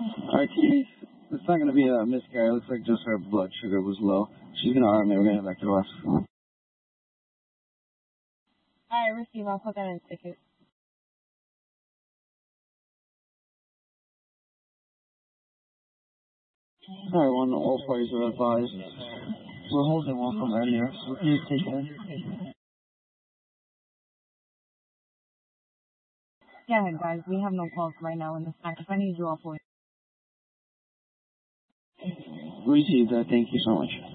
RT, it's not going to be a miscarriage. It looks like just her blood sugar was low. She's going to arm me. We're going to head back to the west. Alright, receive. I'll put that in the ticket. Alright, one, all parties are advised. We're holding one from earlier. So please take it. Go ahead, guys. We have no calls right now in the stack. If I need you, I'll pull you. Received that. Thank you so much.